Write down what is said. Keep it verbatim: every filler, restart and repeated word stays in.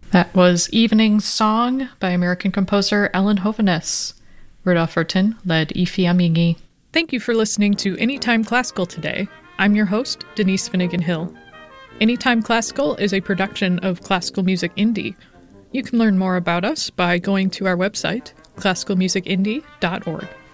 That was Evening Song by American composer Ellen Hovhaness. Rudolf Vertin led Ifiamingi. Thank you for listening to Anytime Classical today. I'm your host, Denise Finnegan Hill. Anytime Classical is a production of Classical Music Indie. You can learn more about us by going to our website, classical music indie dot org.